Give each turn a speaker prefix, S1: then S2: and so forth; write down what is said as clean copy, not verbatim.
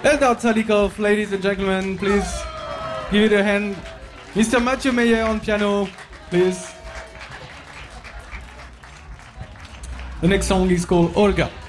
S1: Eldar Talikov, ladies and gentlemen, please give it a hand. Mr. Mathieu Meyer on piano, please. The next song is called Olga.